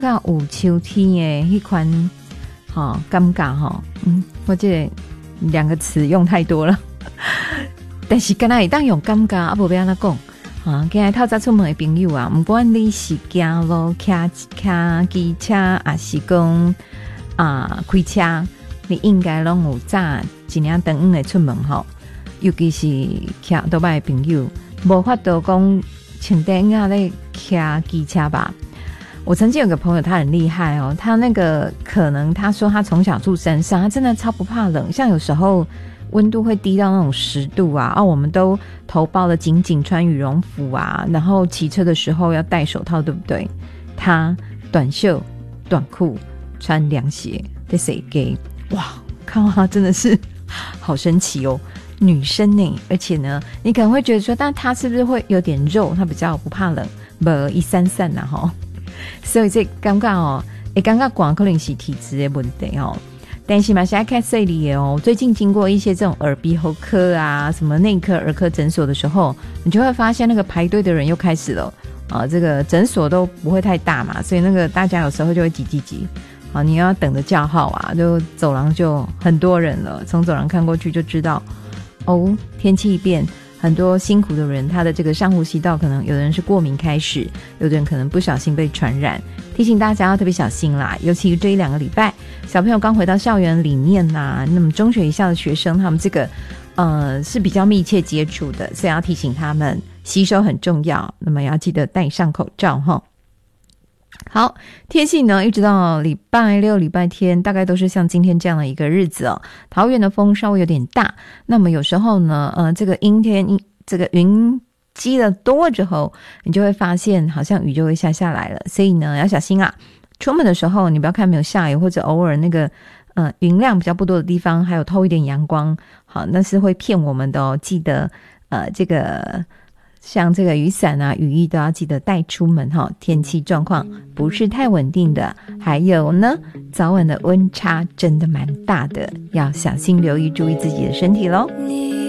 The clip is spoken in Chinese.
有秋天的迄款尴尬我这2个词用太多了，但是敢若会当用尴尬啊，无要安怎讲今日透早出门的朋友啊，不管你是走路、骑机车，还是讲开车，你应该拢有早一领长的出门尤其是骑多摆的朋友，无法度讲穿短啊咧骑机车吧。我曾经有个朋友，他很厉害他那个可能他说他从小住山上，他真的超不怕冷，像有时候温度会低到那种10度我们都头包得紧紧，穿羽绒服然后骑车的时候要戴手套，对不对？他短袖短裤穿凉鞋在谁给哇，看到他真的是好神奇女生呢，而且呢你可能会觉得说，但他是不是会有点肉，他比较不怕冷，没一散散所以这感觉会感觉可能是体质的问题但是嘛，现在看这里最近经过一些这种耳鼻喉科什么内科、儿科诊所的时候，你就会发现那个排队的人又开始了这个诊所都不会太大嘛，所以那个大家有时候就会挤你要等着叫号就走廊就很多人了，从走廊看过去就知道天气一变，很多辛苦的人，他的这个上呼吸道可能有的人是过敏开始，有的人可能不小心被传染，提醒大家要特别小心啦。尤其这1-2个礼拜，小朋友刚回到校园里面那么中学以下的学生，他们这个是比较密切接触的，所以要提醒他们洗手很重要，那么要记得戴上口罩好，天气呢一直到礼拜6、礼拜天大概都是像今天这样的一个日子桃园的风稍微有点大，那么有时候呢这个阴天这个云积了多之后，你就会发现好像雨就会下来了，所以呢要小心出门的时候你不要看没有下雨，或者偶尔那个云量比较不多的地方还有透一点阳光，好，那是会骗我们的记得这个像这个雨伞雨衣都要记得带出门天气状况不是太稳定的，还有呢早晚的温差真的蛮大的，要小心留意注意自己的身体咯。